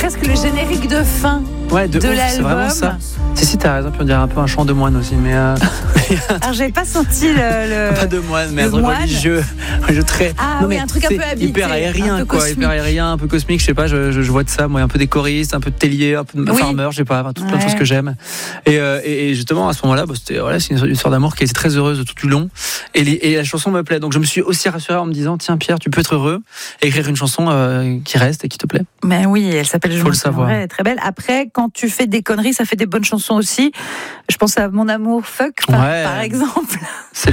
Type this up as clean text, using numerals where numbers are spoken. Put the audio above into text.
presque le générique de fin de ouf, l'album. C'est vraiment ça. Si, t'as raison, puis on dirait un peu un chant de moine aussi, mais... Alors, j'avais pas senti le... Pas de moine, mais le un truc moine. religieux. Ah oui, un truc un peu habité. Hyper aérien, un peu quoi. cosmique. Hyper aérien, un peu cosmique, je sais pas, je vois de ça, moi, un peu des choristes, un peu de tellier, un peu de farmer, je sais pas, plein de choses que j'aime. Et justement, à ce moment-là, c'est une histoire d'amour qui était très heureuse tout du long. Et la chanson me plaît. Donc, je me suis aussi rassuré en me disant, tiens, Pierre, tu peux être heureux et écrire une chanson qui reste et qui te plaît. Mais oui, elle s'appelle Je Faut m'en le savoir. souviendrai, elle est très belle. Après, quand tu fais des conneries, ça fait des bonnes chansons aussi. Je pense à Mon amour fuck, par exemple.